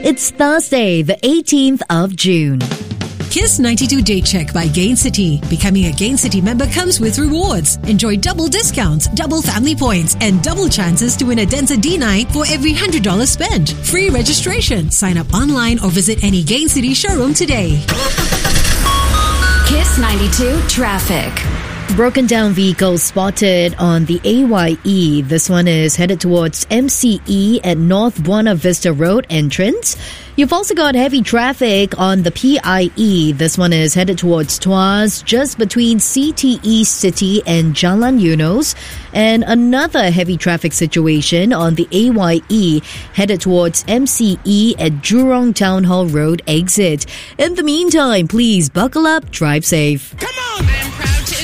It's Thursday, the 18th of June. Kiss 92 Day Check by Gain City. Becoming a Gain City member comes with rewards. Enjoy double discounts, double family points, and double chances to win a Denza D9 for every $100 spent. Free registration. Sign up online or visit any Gain City showroom today. Kiss 92 Traffic. Broken down vehicles spotted on the AYE. This one is headed towards MCE at North Buona Vista Road entrance. You've also got heavy traffic on the PIE. This one is headed towards Tuas, just between CTE City and Jalan Eunos. And another heavy traffic situation on the AYE, headed towards MCE at Jurong Town Hall Road exit. In the meantime, please buckle up, drive safe. Come on!